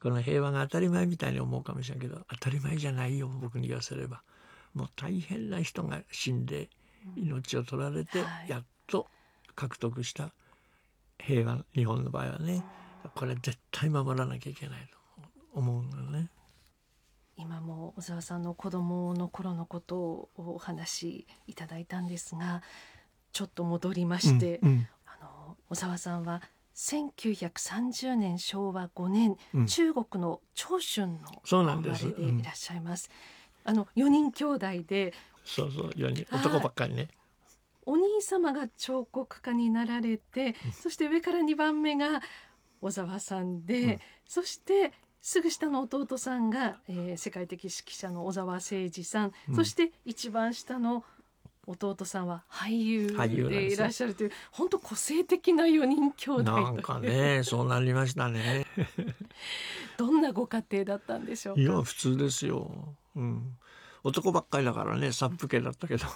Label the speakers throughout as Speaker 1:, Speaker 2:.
Speaker 1: この平和が当たり前みたいに思うかもしれんけど、当たり前じゃないよ、僕に言わせれば。もう大変な人が死んで命を取られて、やっと獲得した平和、日本の場合はね、これ絶対守らなきゃいけないと思うのね。
Speaker 2: 今も小沢さんの子供の頃のことをお話しいただいたんですが、ちょっと戻りまして、小沢さんは1930年昭和5年、中国の長春の生まれでいらっしゃいます。4人兄弟で、
Speaker 1: そう4人男ばっかりね。
Speaker 2: お兄様が彫刻家になられて、そして上から2番目が小沢さんで、そしてすぐ下の弟さんが、世界的指揮者の小沢誠二さん、そして一番下の弟さんは俳優でいらっしゃるという、本当個性的な4人兄弟
Speaker 1: なんかね、そうなりましたね。
Speaker 2: どんなご家庭だったんでしょうか。
Speaker 1: いや普通ですよ、男ばっかりだからね、殺父家だったけど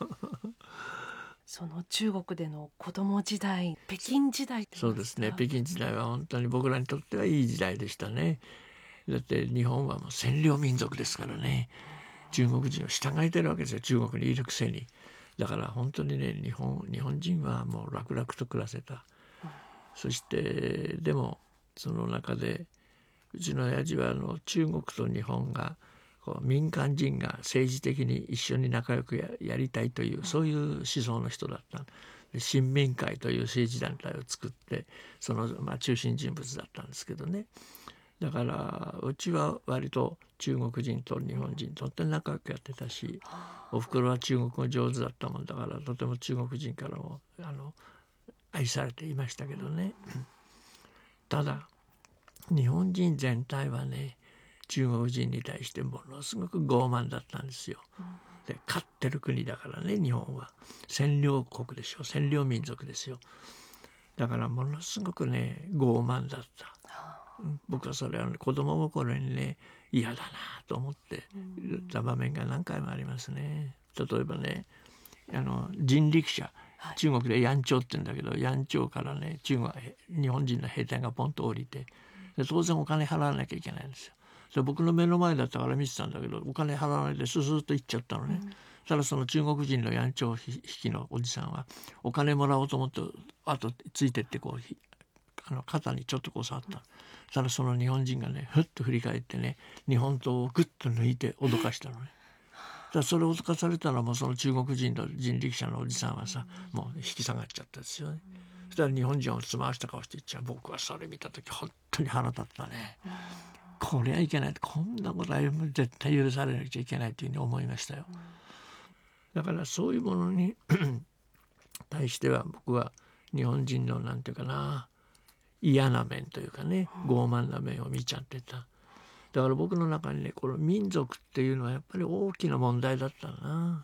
Speaker 2: その中国での子供時代、北京時代、
Speaker 1: そうですね、北京時代は本当に僕らにとってはいい時代でしたね。だって日本はもう占領民族ですからね、中国人を従えてるわけですよ、中国にいるくせに。だから本当にね、日本人はもう楽々と暮らせた。そしてでもその中でうちの親父は中国と日本がこう民間人が政治的に一緒に仲良く やりたいというそういう思想の人だった。新民会という政治団体を作って、その、中心人物だったんですけどね。だからうちは割と中国人と日本人とって仲良くやってたし、おふくろは中国語上手だったもんだからとても中国人からも愛されていましたけどね。ただ日本人全体はね、中国人に対してものすごく傲慢だったんですよ。で勝ってる国だからね、日本は占領国でしょ、占領民族ですよ。だからものすごくね傲慢だった。僕はそれは子供心にね嫌だなと思って言った場面が何回もありますね。例えばね、人力車、中国でヤンチョウって言うんだけど、ヤンチョウからね日本人の兵隊がポンと降りて、で当然お金払わなきゃいけないんですよ。で僕の目の前だったから見てたんだけど、お金払わないでススッと行っちゃったのね。ただその中国人のヤンチョウ引きのおじさんはお金もらおうと思ってあとついてってこう肩にちょっとこう触った。ただその日本人がねふっと振り返ってね、日本刀をグッと抜いて脅かしたのね。だそれを脅かされたらもうその中国人の人力車のおじさんはさ、もう引き下がっちゃったですよね。そしたら日本人をつまわした顔して言っちゃう。僕はそれ見た時本当に腹立ったね。これはいけない、こんなことは絶対許されなきゃいけないというふうに思いましたよ。だからそういうものに対しては僕は日本人のなんていうかな、嫌な面というかね、傲慢な面を見ちゃってた。だから僕の中にね、この民族っていうのはやっぱり大きな問題だったな。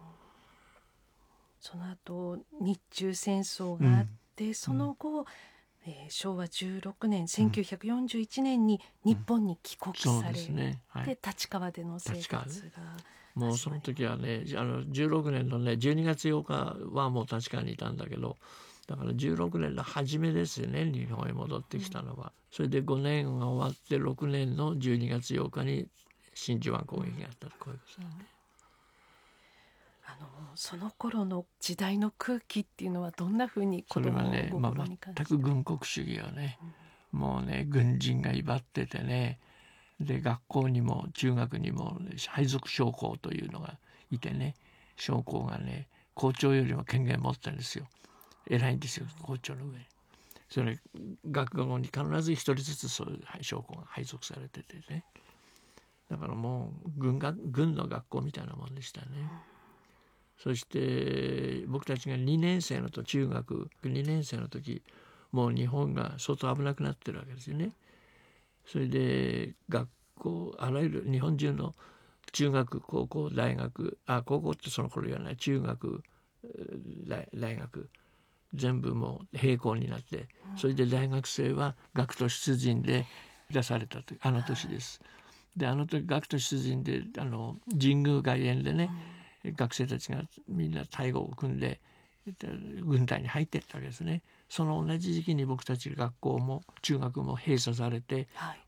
Speaker 2: その後日中戦争があって、その後、昭和16年1941年に日本に帰国されて、立川での生活が
Speaker 1: もうその時はね、16年のね12月8日はもう立川にいたんだけど、だから16年の初めですよね、日本へ戻ってきたのは。それで5年が終わって6年の12月8日に真珠湾攻撃があったと、こういうことですね。
Speaker 2: その頃の時代の空気っていうのはどんなふうに子供を心に感じて、
Speaker 1: 全く軍国主義はね、もうね軍人が威張っててね、で学校にも中学にも配属将校というのがいてね、将校がね校長よりも権限持ってるんですよ。偉いんですよ、校長の上に。それ学校に必ず一人ずつそういう将校が配属されててね、だからもう軍の学校みたいなもんでしたね。そして僕たちが2年生の時、中学2年生の時、もう日本が相当危なくなってるわけですよね。それで学校、あらゆる日本中の中学、高校、大学、高校ってその頃言わない、中学、大学全部もう閉校になって、それで大学生は学徒出陣で出されたというあの年です。で時学徒出陣で神宮外苑でね、学生たちがみんな隊伍を組んで軍隊に入っていったわけですね。その同じ時期に僕たち学校も中学も閉鎖されて、